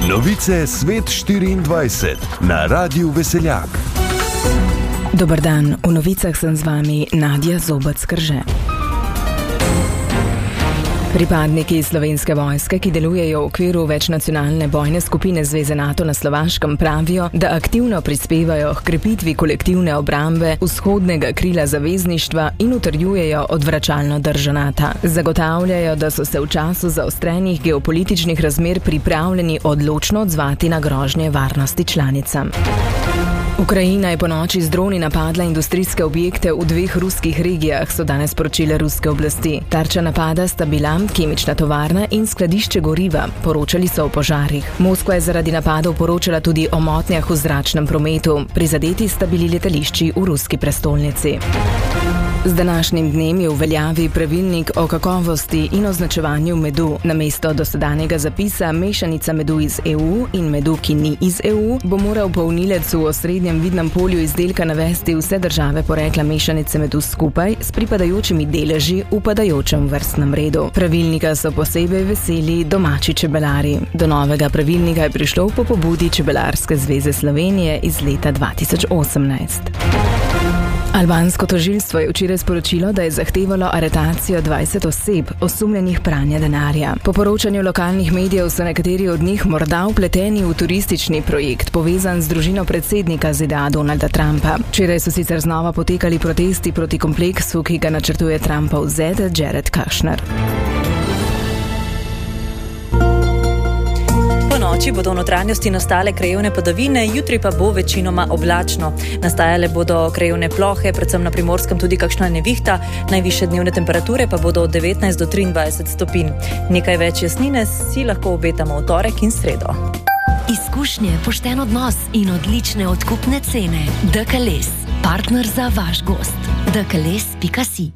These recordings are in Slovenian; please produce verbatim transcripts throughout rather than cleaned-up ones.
Novice Svet štiriindvajset na Radiu Veseljak. Dober dan, v novicah sem z vami Nadja Zobec-Krže. Pripadniki Slovenske vojske, ki delujejo v okviru večnacionalne bojne skupine Zveze NATO na Slovaškem, pravijo, da aktivno prispevajo k krepitvi kolektivne obrambe vzhodnega krila zavezništva in utrjujejo odvračalno držo NATO. Zagotavljajo, da so se v času zaostrenih geopolitičnih razmer pripravljeni odločno odzvati na grožnje varnosti članicam. Ukrajina je ponoči z droni napadla industrijske objekte v dveh ruskih regijah, so danes sporočile ruske oblasti. Tarča napada sta bila kemična tovarna in skladišče goriva, poročali so o požarih. Moskva je zaradi napadov poročala tudi o motnjah v zračnem prometu. Prizadeti sta bili letališči v ruski prestolnici. Z današnjim dnem je v veljavi pravilnik o kakovosti in označevanju medu. Namesto dosedanjega zapisa mešanica medu iz E U in medu, ki ni iz E U, bo moral polnilec v osrednjem vidnem polju izdelka navesti vse države porekla mešanice medu skupaj s pripadajočimi deleži v padajočem vrstnem redu. Pravilnika so posebej veseli domači čebelari. Do novega pravilnika je prišlo po pobudi Čebelarske zveze Slovenije iz leta dva tisoč osemnajst. Albansko tožilstvo je včeraj sporočilo, da je zahtevalo aretacijo dvajset oseb, osumljenih pranja denarja. Po poročanju lokalnih medijev so nekateri od njih morda vpleteni v turistični projekt, povezan z družino predsednika Z D A Donalda Trumpa. Včeraj so sicer znova potekali protesti proti kompleksu, ki ga načrtuje Trumpov zet Jared Kushner. Po noči bodo v notranjosti nastale krajevne padavine, jutri pa bo večinoma oblačno. Nastajale bodo krajevne plohe, predvsem na Primorskem tudi kakšna nevihta, najvišje dnevne temperature pa bodo od devetnajst do triindvajset stopinj. Nekaj več jasnine si lahko obetamo v torek in sredo. Izkušnje, pošten odnos in odlične odkupne cene. D K L E S, partner za vaš gost. d k l e s pika si.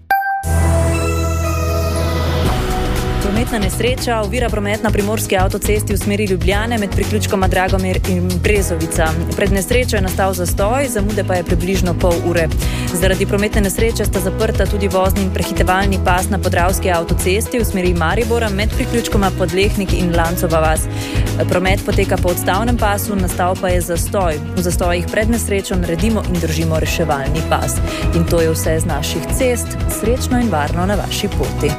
Prometna nesreča ovira promet na primorski avtocesti v smeri Ljubljane med priključkoma Dragomir in Brezovica. Pred nesrečo je nastal zastoj, zamude pa je približno pol ure. Zaradi prometne nesreče sta zaprta tudi vozni in prehitevalni pas na Podravski avtocesti v smeri Maribora med priključkoma Podlehnik in Lancova vas. Promet poteka po odstavnem pasu, nastal pa je zastoj. V zastojih pred nesrečo naredimo in držimo reševalni pas. In to je vse z naših cest. Srečno in varno na vaši poti.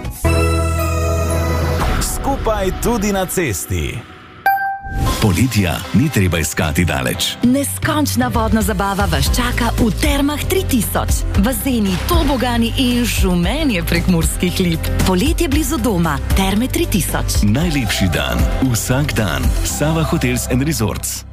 Skupaj tudi na cesti. Politja ni treba iskati daleč. Neskončna vodna zabava vas čaka v Termah tri tisoč. Bazeni, tobogani in žumenje prekmurskih lip. Poletje blizu doma. Terme tri tisoč. Najlepši dan. Vsak dan. Sava Hotels and Resorts.